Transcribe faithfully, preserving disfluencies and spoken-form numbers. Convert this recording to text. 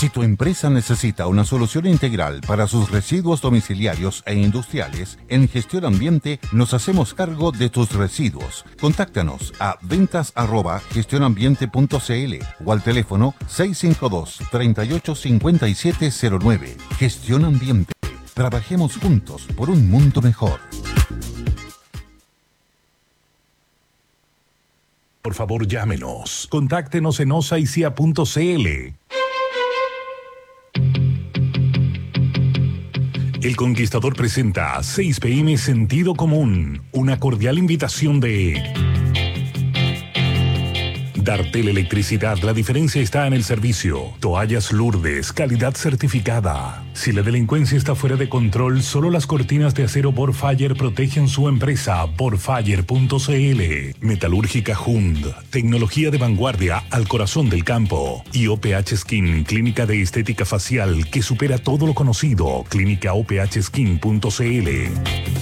Si tu empresa necesita una solución integral para sus residuos domiciliarios e industriales, en Gestión Ambiente nos hacemos cargo de tus residuos. Contáctanos a ventas arroba gestionambiente punto cl o al teléfono seis cinco dos, tres ocho cinco siete cero nueve. Gestión Ambiente. Trabajemos juntos por un mundo mejor. Por favor, llámenos. Contáctenos en osaicia punto cl. El Conquistador presenta seis pe eme Sentido Común, una cordial invitación de Dartel Electricidad. La diferencia está en el servicio. Toallas Lourdes, calidad certificada. Si la delincuencia está fuera de control, solo las cortinas de acero Borfire protegen su empresa. Borfire punto cl. Metalúrgica Hund, tecnología de vanguardia al corazón del campo. Y O P H Skin, clínica de estética facial que supera todo lo conocido. Clínica O P H Skin punto cl.